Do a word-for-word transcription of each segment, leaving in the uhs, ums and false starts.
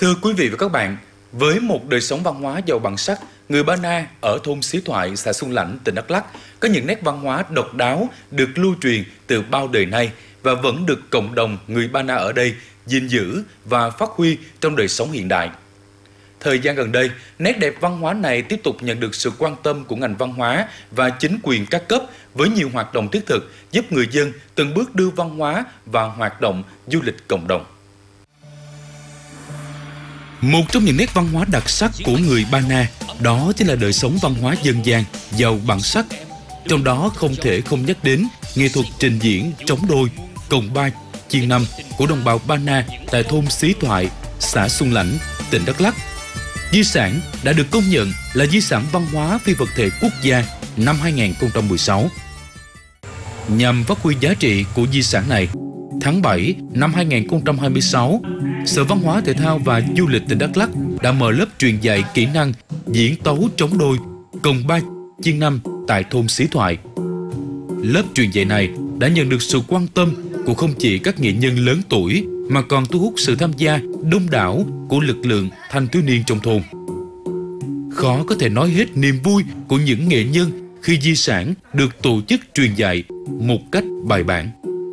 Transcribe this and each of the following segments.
Thưa quý vị và các bạn, với một đời sống văn hóa giàu bản sắc, người Ba Na ở thôn Xí Thoại, xã Xuân Lãnh, tỉnh Đắk Lắk có những nét văn hóa độc đáo được lưu truyền từ bao đời nay và vẫn được cộng đồng người Ba Na ở đây gìn giữ và phát huy trong đời sống hiện đại. Thời gian gần đây, nét đẹp văn hóa này tiếp tục nhận được sự quan tâm của ngành văn hóa và chính quyền các cấp với nhiều hoạt động thiết thực giúp người dân từng bước đưa văn hóa vào hoạt động du lịch cộng đồng. Một trong những nét văn hóa đặc sắc của người Ba Na đó chính là đời sống văn hóa dân gian giàu bản sắc. Trong đó không thể không nhắc đến nghệ thuật trình diễn trống đôi, cồng ba, chiêng năm của đồng bào Ba Na tại thôn Xí Thoại, xã Xuân Lãnh, tỉnh Đắk Lắk. Di sản đã được công nhận là di sản văn hóa phi vật thể quốc gia năm hai nghìn không trăm mười sáu. Nhằm phát huy giá trị của di sản này, tháng bảy năm hai nghìn không trăm hai mươi sáu, Sở Văn hóa Thể thao và Du lịch tỉnh Đắk Lắk đã mở lớp truyền dạy kỹ năng diễn tấu trống đôi, cồng ba, chiêng năm tại thôn Xí Thoại. Lớp truyền dạy này đã nhận được sự quan tâm của không chỉ các nghệ nhân lớn tuổi mà còn thu hút sự tham gia đông đảo của lực lượng thanh thiếu niên trong thôn. Khó có thể nói hết niềm vui của những nghệ nhân khi di sản được tổ chức truyền dạy một cách bài bản.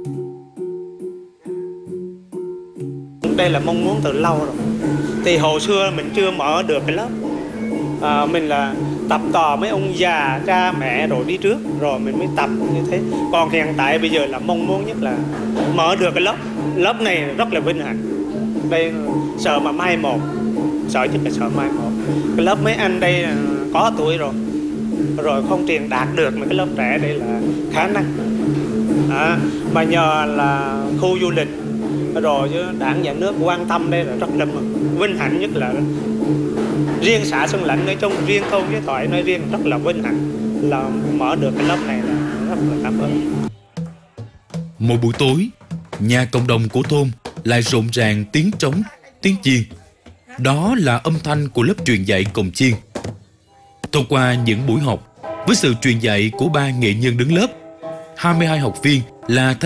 Đây là mong muốn từ lâu rồi. Thì hồi xưa mình chưa mở được cái lớp. À, mình là tập tò mấy ông già, cha mẹ rồi đi trước, rồi mình mới tập như thế. Còn hiện tại bây giờ là mong muốn nhất là mở được cái lớp. Lớp này rất là vinh hạnh. Đây sợ mà mai một, sợ nhất là sợ mai một. Cái lớp mấy anh đây có tuổi rồi, rồi không truyền đạt được mà cái lớp trẻ đây là khả năng. À, mà nhờ là khu du lịch rồi đảng nhà nước quan tâm đây là rất là mừng. Vinh hạnh nhất là riêng xã Xuân Lãnh nói chung, riêng thôn Xí Thoại nói riêng rất là vinh hạnh là mở được cái lớp này là rất là cảm ơn. Mỗi buổi tối, nhà cộng đồng của thôn lại rộn ràng tiếng trống, tiếng chiêng. Đó là âm thanh của lớp truyền dạy cồng chiêng. Thông qua những buổi học, với sự truyền dạy của ba nghệ nhân đứng lớp, hai mươi hai học viên là